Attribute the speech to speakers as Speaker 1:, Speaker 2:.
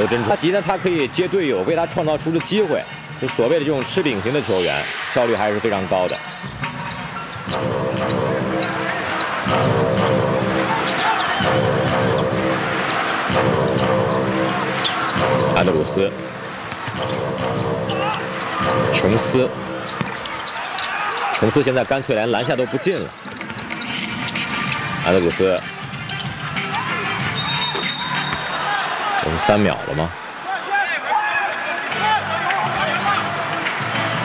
Speaker 1: 球真传，急呢他可以接队友，为他创造出了机会。就所谓的这种吃饼型的球员，效率还是非常高的。安德鲁斯，琼斯现在干脆连篮下都不进了。安德鲁斯，有3秒了吗？